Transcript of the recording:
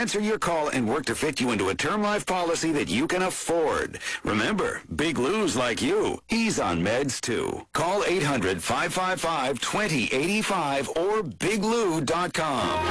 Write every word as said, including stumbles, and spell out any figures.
answer your call and work to fit you into a term life policy that you can afford. Remember, Big Lou's like you. He's on meds too. Call eight hundred, five five five, two zero eight five or big lou dot com.